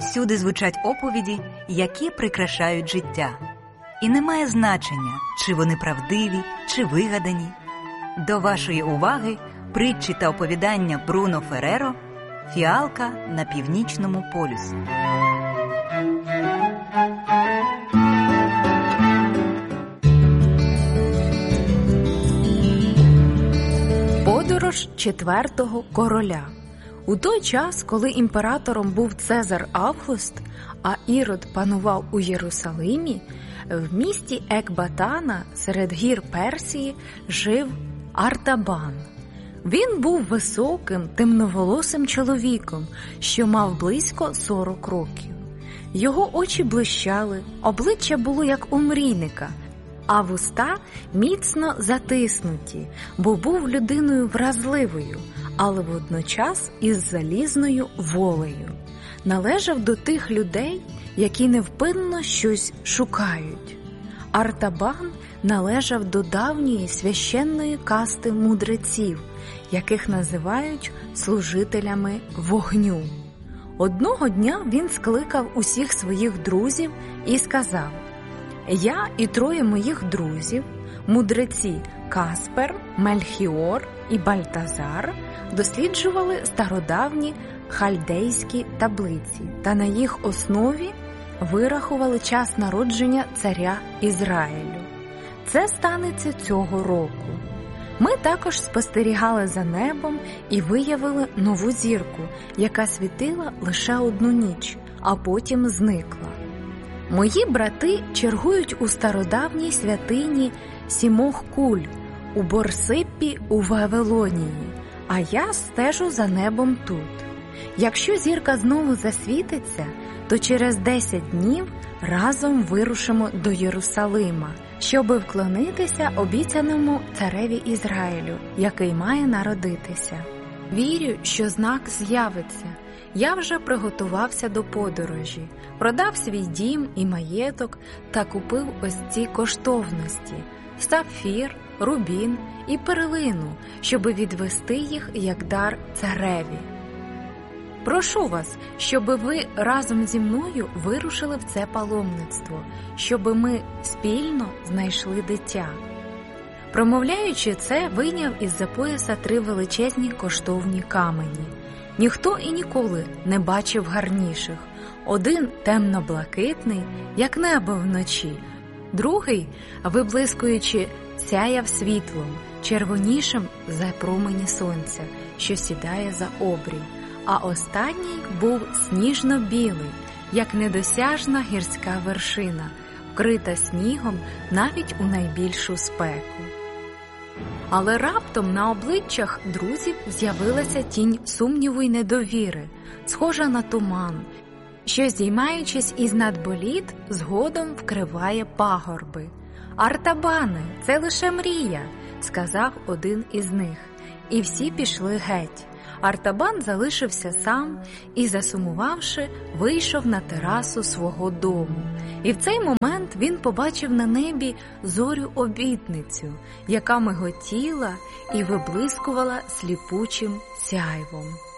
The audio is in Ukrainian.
Усюди звучать оповіді, які прикрашають життя. І немає значення, чи вони правдиві, чи вигадані. До вашої уваги притчі та оповідання Бруно Ферреро «Фіалка на північному полюсі». Подорож четвертого короля. У той час, коли імператором був Цезар Август, а Ірод панував у Єрусалимі, в місті Екбатана серед гір Персії жив Артабан. Він був високим, темноволосим чоловіком, що мав близько 40 років. Його очі блищали, обличчя було як у мрійника, а вуста міцно затиснуті, бо був людиною вразливою, але водночас із залізною волею. Належав до тих людей, які невпинно щось шукають. Артабан належав до давньої священної касти мудреців, яких називають служителями вогню. Одного дня він скликав усіх своїх друзів і сказав: «Я і 3 моїх друзів, мудреці Каспер, Мельхіор і Бальтазар, досліджували стародавні хальдейські таблиці та на їх основі вирахували час народження царя Ізраїлю. Це станеться цього року. Ми також спостерігали за небом і виявили нову зірку, яка світила лише одну ніч, а потім зникла. Мої брати чергують у стародавній святині 7 куль у Борсиппі у Вавилонії, а я стежу за небом тут. Якщо зірка знову засвітиться, то через 10 днів разом вирушимо до Єрусалима, щоби вклонитися обіцяному цареві Ізраїлю, який має народитися. Вірю, що знак з'явиться. Я вже приготувався до подорожі, продав свій дім і маєток та купив ось ці коштовності – сапфір, рубін і перлину, щоби відвести їх як дар цареві. Прошу вас, щоби ви разом зі мною вирушили в це паломництво, щоби ми спільно знайшли дитя». Промовляючи це, вийняв із-за пояса 3 величезні коштовні камені. Ніхто і ніколи не бачив гарніших. Один темно-блакитний, як небо вночі, другий, виблискуючи, сяяв світлом, червонішим за промені сонця, що сідає за обрій, а останній був сніжно-білий, як недосяжна гірська вершина, вкрита снігом навіть у найбільшу спеку. Але раптом на обличчях друзів з'явилася тінь сумніву й недовіри, схожа на туман, що, здіймаючись із надболіт, згодом вкриває пагорби. «Артабане, це лише мрія», – сказав один із них, і всі пішли геть. Артабан залишився сам і, засумувавши, вийшов на терасу свого дому. І в цей момент він побачив на небі зорю-обітницю, яка миготіла і виблискувала сліпучим сяйвом.